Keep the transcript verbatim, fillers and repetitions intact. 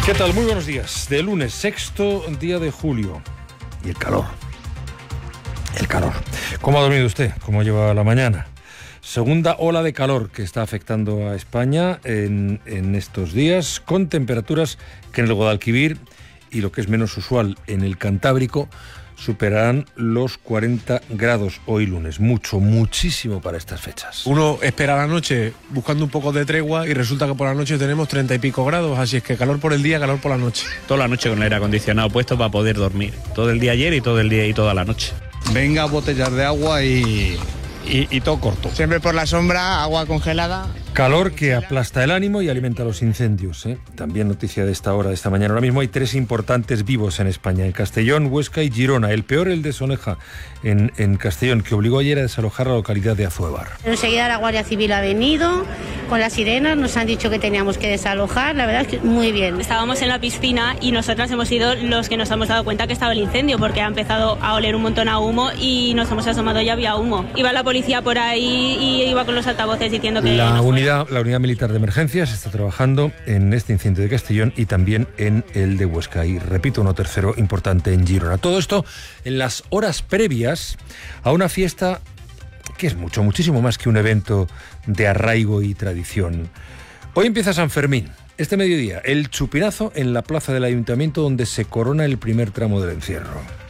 ¿Qué tal? Muy buenos días. De lunes, sexto día de julio. Y el calor. El calor. ¿Cómo ha dormido usted? ¿Cómo lleva la mañana? Segunda ola de calor que está afectando a España en, en estos días, con temperaturas que en el Guadalquivir y, lo que es menos usual, en el Cantábrico, superarán los cuarenta grados hoy lunes. Mucho, muchísimo para estas fechas. Uno espera la noche buscando un poco de tregua y resulta que por la noche tenemos treinta y pico grados, así es que calor por el día, calor por la noche. Toda la noche con el aire acondicionado puesto para poder dormir. Todo el día ayer y todo el día y toda la noche. Venga, botellas de agua y, y, y todo corto. Siempre por la sombra, agua congelada. Calor que aplasta el ánimo y alimenta los incendios, ¿eh? También noticia de esta hora, de esta mañana. Ahora mismo hay tres importantes vivos en España, en Castellón, Huesca y Girona. El peor, el de Soneja, en, en Castellón, que obligó ayer a desalojar la localidad de Azuevar. Enseguida la Guardia Civil ha venido con las sirenas, nos han dicho que teníamos que desalojar. La verdad es que muy bien. Estábamos en la piscina y nosotras hemos sido los que nos hemos dado cuenta que estaba el incendio, porque ha empezado a oler un montón a humo y nos hemos asomado y había humo. Iba la policía por ahí y iba con los altavoces diciendo que... La unidad La unidad militar de emergencias está trabajando en este incendio de Castellón y también en el de Huesca. Y repito, uno tercero importante en Girona. Todo esto en las horas previas a una fiesta que es mucho, muchísimo más que un evento de arraigo y tradición. Hoy empieza San Fermín. Este mediodía, el chupinazo en la plaza del Ayuntamiento, donde se corona el primer tramo del encierro.